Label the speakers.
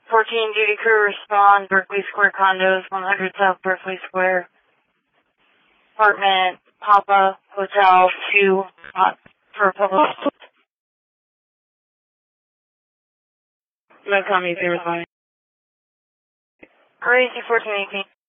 Speaker 1: 14 duty crew respond, Berkeley Square condos, 100 South Berkeley Square, apartment, Papa, Hotel 2, for public. No comment, they respond. Crazy 1418.